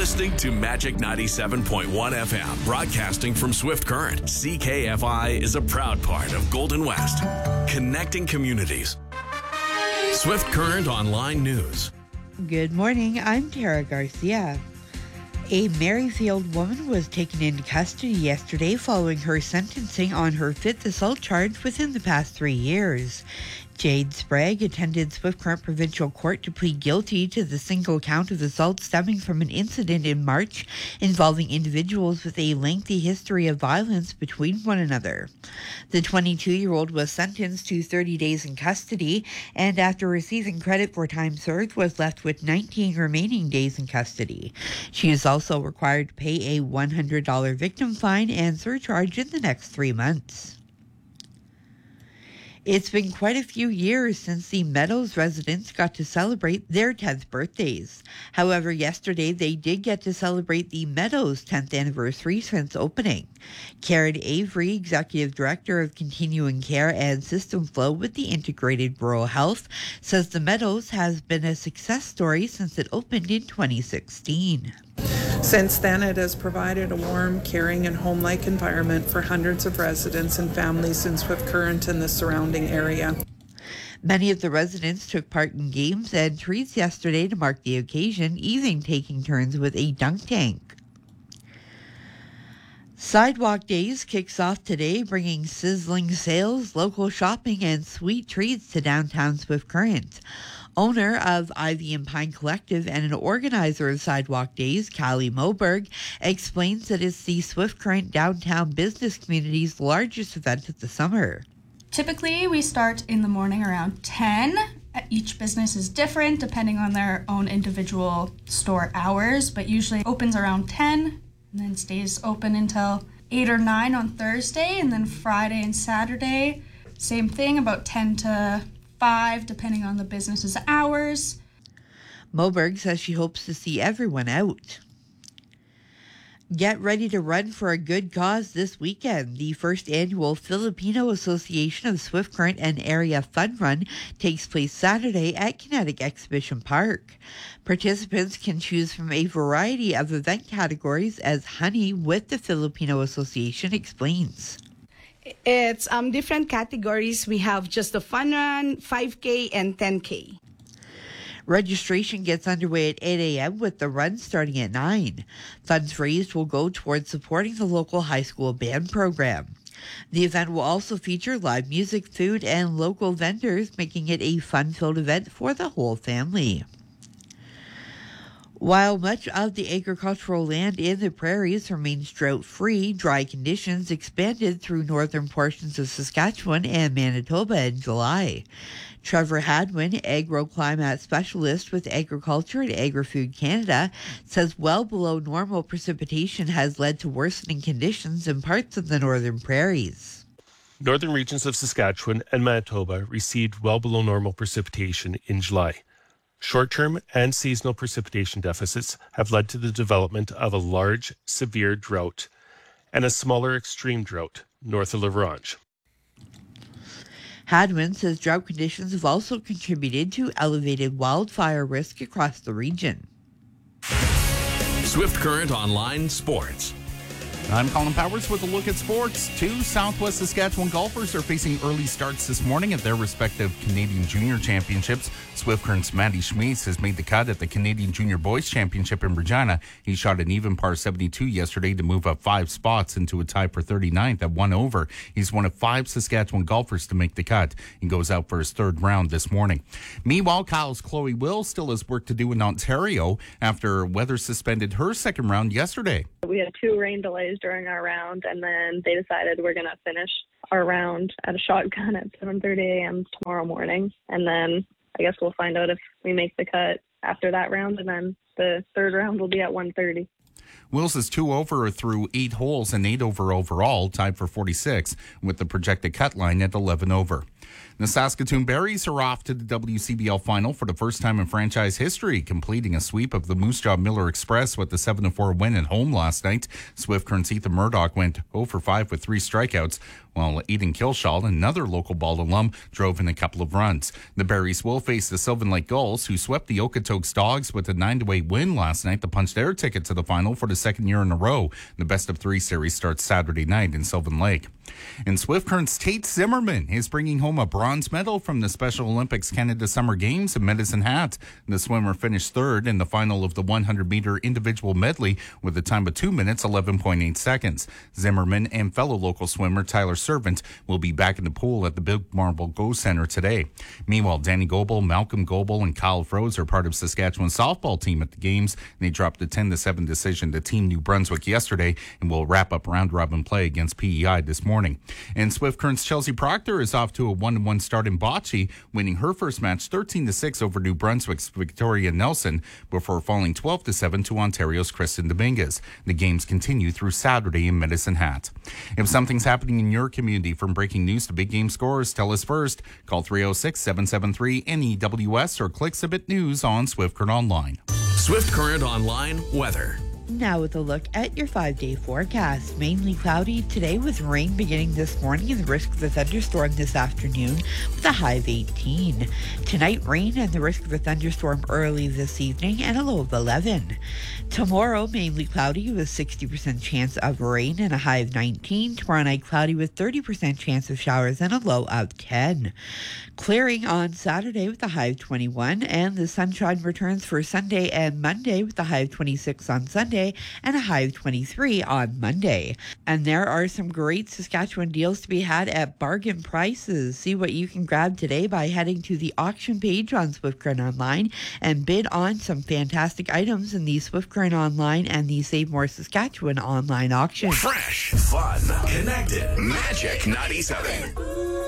listening to Magic 97.1 FM, broadcasting from Swift Current. CKFI is a proud part of Golden West, connecting communities. Swift Current Online News. Good morning, I'm Tara Garcia. A Merrifield woman was taken into custody yesterday following her sentencing on her fifth assault charge within the past 3 years. Jade Sprague attended Swift Current Provincial Court to plead guilty to the single count of assault stemming from an incident in March involving individuals with a lengthy history of violence between one another. The 22-year-old was sentenced to 30 days in custody and, after receiving credit for time served, was left with 19 remaining days in custody. She is also required to pay a $100 victim fine and surcharge in the next 3 months. It's been quite a few years since the Meadows residents got to celebrate their 10th birthdays. However, yesterday they did get to celebrate the Meadows 10th anniversary since opening. Karen Avery, Executive Director of Continuing Care and System Flow with the Integrated Rural Health, says the Meadows has been a success story since it opened in 2016. Since then, it has provided a warm, caring, and home-like environment for hundreds of residents and families in Swift Current and the surrounding area. Many of the residents took part in games and treats yesterday to mark the occasion, even taking turns with a dunk tank. Sidewalk Days kicks off today, bringing sizzling sales, local shopping, and sweet treats to downtown Swift Current. Owner of Ivy and Pine Collective and an organizer of Sidewalk Days, Callie Moberg, explains that it's the Swift Current downtown business community's largest event of the summer. Typically, we start in the morning around 10. Each business is different depending on their own individual store hours, but usually opens around 10 and then stays open until 8 or 9 on Thursday, and then Friday and Saturday, same thing, about 10 to 5, depending on the business's hours. Moberg says she hopes to see everyone out. Get ready to run for a good cause this weekend. The first annual Filipino Association of Swift Current and Area Fun Run takes place Saturday at Kinetic Exhibition Park. Participants can choose from a variety of event categories, as Honey with the Filipino Association explains. It's different categories. We have just the fun run, 5K, and 10K. Registration gets underway at 8 a.m. with the run starting at 9. Funds raised will go towards supporting the local high school band program. The event will also feature live music, food, and local vendors, making it a fun-filled event for the whole family. While much of the agricultural land in the prairies remains drought-free, dry conditions expanded through northern portions of Saskatchewan and Manitoba in July. Trevor Hadwin, agroclimate specialist with Agriculture and Agri-Food Canada, says well below normal precipitation has led to worsening conditions in parts of the northern prairies. Northern regions of Saskatchewan and Manitoba received well below normal precipitation in July. Short-term and seasonal precipitation deficits have led to the development of a large, severe drought and a smaller extreme drought north of La Ronge. Hadwin says drought conditions have also contributed to elevated wildfire risk across the region. Swift Current Online Sports. I'm Colin Powers with a look at sports. 2 Southwest Saskatchewan golfers are facing early starts this morning at their respective Canadian Junior Championships. Swift Current's Matty Schmeis has made the cut at the Canadian Junior Boys Championship in Regina. He shot an even par 72 yesterday to move up 5 spots into a tie for 39th at 1 over. He's one of 5 Saskatchewan golfers to make the cut. He goes out for his 3rd round this morning. Meanwhile, Kyle's Chloe Will still has work to do in Ontario after weather suspended her 2nd round yesterday. We had 2 rain delays during our round, and then they decided we're going to finish our round at a shotgun at 7:30 a.m. tomorrow morning. And then I guess we'll find out if we make the cut after that round, and then the 3rd round will be at 1:30. Wills is 2 over through 8 holes and 8 over overall, tied for 46, with the projected cut line at 11 over. The Saskatoon Berries are off to the WCBL final for the first time in franchise history, completing a sweep of the Moose Jaw Miller Express with the 7-4 win at home last night. Swift Current's Ethan Murdoch went 0 for 5 with 3 strikeouts, while Eden Kilshaw, another local ball alum, drove in a couple of runs. The Berries will face the Sylvan Lake Gulls, who swept the Okotoks Dogs with a 9-8 win last night to punch their ticket to the final for the second year in a row. The best-of-3 series starts Saturday night in Sylvan Lake. In Swift Current's Tate Zimmerman is bringing home a bronze medal from the Special Olympics Canada Summer Games in Medicine Hat. The swimmer finished third in the final of the 100-meter individual medley with a time of 2 minutes, 11.8 seconds. Zimmerman and fellow local swimmer Tyler Servant will be back in the pool at the Big Marble Go Center today. Meanwhile, Danny Goebel, Malcolm Goebel, and Kyle Froese are part of Saskatchewan's softball team at the games. They dropped a 10-7 decision to Team New Brunswick yesterday and will wrap up round-robin play against PEI this morning. And Swift Current's Chelsea Proctor is off to a 1-1 start in bocce, winning her first match 13-6 over New Brunswick's Victoria Nelson before falling 12-7 to Ontario's Kristen Dominguez. The games continue through Saturday in Medicine Hat. If something's happening in your community, from breaking news to big game scores, tell us first. Call 306-773-NEWS or click Submit News on Swift Current Online. Swift Current Online weather. Now with a look at your 5-day forecast. Mainly cloudy today with rain beginning this morning and the risk of a thunderstorm this afternoon with a high of 18. Tonight, rain and the risk of a thunderstorm early this evening and a low of 11. Tomorrow, mainly cloudy with 60% chance of rain and a high of 19. Tomorrow night, cloudy with 30% chance of showers and a low of 10. Clearing on Saturday with a high of 21, and the sunshine returns for Sunday and Monday with a high of 26 on Sunday and a high of 23 on Monday. And there are some great Saskatchewan deals to be had at bargain prices. See what you can grab today by heading to the auction page on Swift Current Online and bid on some fantastic items in the Swift Current Online and the Save More Saskatchewan online auction. Fresh, fun, connected, Magic 97.